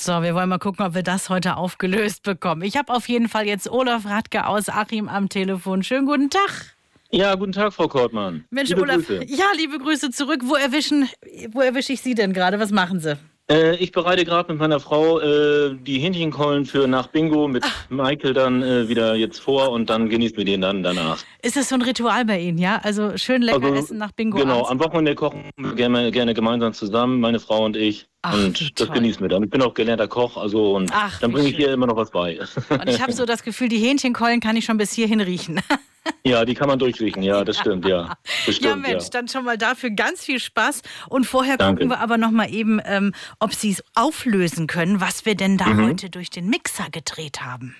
So, wir wollen mal gucken, ob wir das heute aufgelöst bekommen. Ich habe auf jeden Fall jetzt Olaf Radke aus Achim am Telefon. Schönen guten Tag. Ja, guten Tag, Frau Kortmann. Mensch, liebe Olaf, Grüße. Ja, liebe Grüße zurück. Wo erwische ich Sie denn gerade? Was machen Sie? Ich bereite gerade mit meiner Frau die Hähnchenkeulen für nach Bingo mit Michael dann wieder jetzt vor und dann genießen wir den dann danach. Ist das so ein Ritual bei Ihnen, ja? Also schön lecker essen nach Bingo Genau, abends? am Wochenende kochen wir gerne gemeinsam zusammen, meine Frau und ich. Ach, wie und das toll. genießen wir dann. Ich bin auch gelernter Koch, also und Ach, dann wie bringe ich schön. ihr immer noch was bei. Und ich habe so das Gefühl, die Hähnchenkeulen kann ich schon bis hierhin riechen. Ja, die kann man durchriechen, ja, das stimmt, ja. Bestimmt, Ja, Mensch, dann schon mal dafür ganz viel Spaß. Und vorher Danke. gucken wir aber noch mal eben, ob Sie es auflösen können, was wir denn da heute durch den Mixer gedreht haben.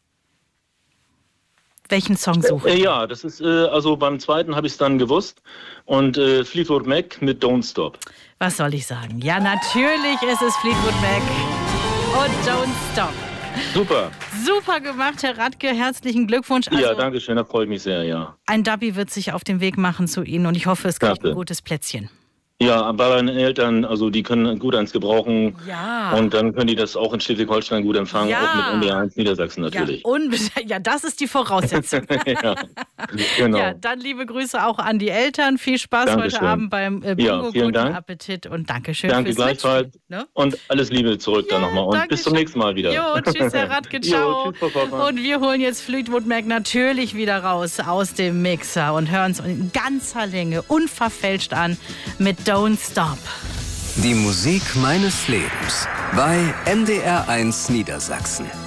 Welchen Song suchen Sie? Ja, das ist, also beim zweiten habe ich es dann gewusst. Und Fleetwood Mac mit Don't Stop. Was soll ich sagen? Ja, natürlich ist es Fleetwood Mac und Don't Stop. Super. Super gemacht, Herr Radke. Herzlichen Glückwunsch. Also, Ja, danke schön, das freut mich sehr, ja. ein Dubby wird sich auf den Weg machen zu Ihnen und ich hoffe, es kriegt ein Klasse. gutes Plätzchen. Ja, bei meinen Eltern, also die können gut eins gebrauchen. Ja. Und dann können die das auch in Schleswig-Holstein gut empfangen, Ja. auch mit NDR1 Niedersachsen natürlich. Ja, das ist die Voraussetzung. Ja, genau. Ja, dann liebe Grüße auch an die Eltern. Viel Spaß Dankeschön. heute Abend beim Bingo. Ja, vielen Guten Dank. Appetit und Dankeschön Danke fürs gleichfalls. Mitspielen, ne? Und alles Liebe zurück dann nochmal. Und danke bis zum schön. nächsten Mal wieder. Jo, tschüss, Herr Radke, ciao. Jo, tschüss, Frau Kortmann. Und wir holen jetzt Fleetwood Mac natürlich wieder raus aus dem Mixer und hören es in ganzer Länge unverfälscht an mit Don't Stop. Die Musik meines Lebens bei NDR1 Niedersachsen.